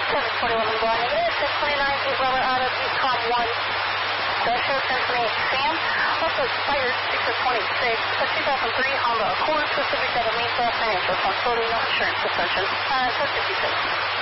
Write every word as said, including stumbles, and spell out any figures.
seven twenty-one on the line. Negative, six twenty-nine, eight Robert out of Eastcom one. Dash zero ten twenty-eight, Sam. Also expired six of twenty-six. A two thousand three Honda Accord, Pacific out of Mesa, financial responsibility, no insurance suspension. Uh, so fifty-six.